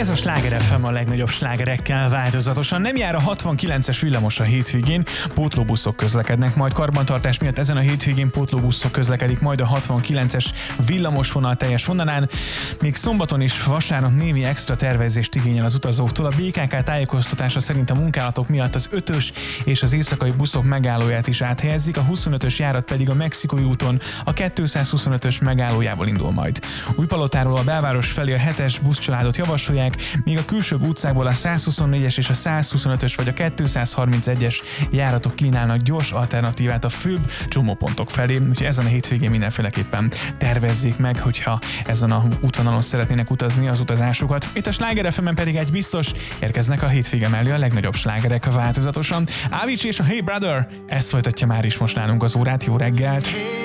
Ez a Sláger FM a legnagyobb slágerekkel változatosan. Nem jár a 69-es villamos a hétvégén, pótlóbuszok közlekednek majd. Karbantartás miatt ezen a hétvégén pótlóbuszok közlekedik majd a 69-es villamosvonal teljes vonalán. Még szombaton és vasárnap némi extra tervezést igényel az utazóktól. A BKK tájékoztatása szerint a munkálatok miatt az 5-ös és az éjszakai buszok megállóját is áthelyezik, a 25-ös járat pedig a Mexikói úton a 225-ös megállójából indul majd. Újpalotáról a belváros felé a 7-es buszcsaládot javasolják, míg a külsőbb utcákból a 124-es és a 125-ös vagy a 231-es járatok kínálnak gyors alternatívát a főbb csomópontok felé, úgyhogy ezen a hétvégén mindenféleképpen tervezzék meg, hogyha ezen a útvonalon szeretnének utazni az utazásukat. Itt a Sláger FM-en pedig egy biztos, érkeznek a hétvége mellé a legnagyobb slágerek változatosan. Avicii és a Hey Brother, ezt folytatja már is most nálunk az órát, jó reggelt!